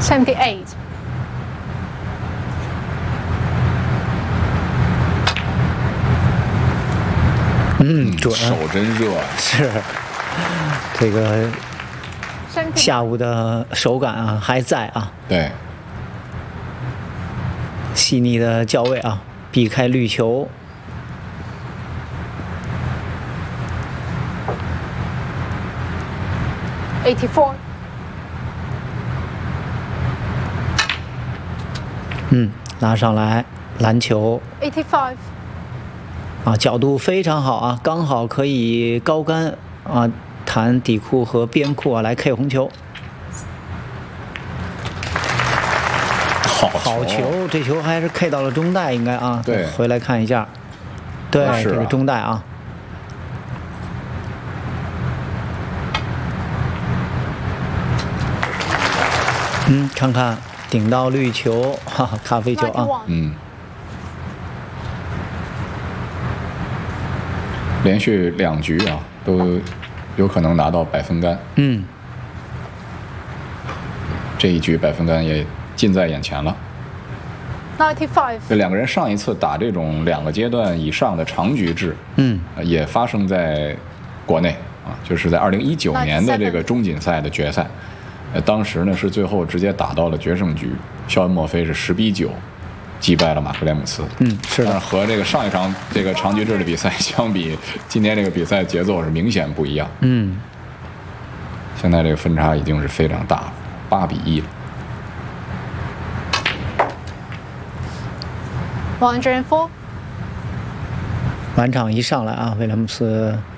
78. 准， 手真热啊！ 是这个下午的手感啊还在啊， 对， 细腻的脚位啊，避开绿球。 84. 拉上来篮球 85. 啊，角度非常好啊，刚好可以高杆啊，弹底裤和边裤啊来 K 红球。好球，这球还是 K 到了中带，应该啊。 对， 回来看一下。对， 是这个中带啊。看看顶到绿球，哈哈，咖啡球啊。 连续2局啊，都有可能拿到100分杆。这一局100分杆也近在眼前了。 95. 这2个人上一次打这种2个阶段以上的长局制，也发生在国内啊，就是在2019年的这个中锦赛的决赛。当时呢是最后直接打到了决胜局，肖恩·墨菲是10比9击败了马克·廉姆斯。 是的。 但是和这个上一场这个长局制的比赛相比，今天这个比赛节奏是明显不一样。现在这个分差已经是非常大了，8比1了。 104. 晚场一上来啊，威廉姆斯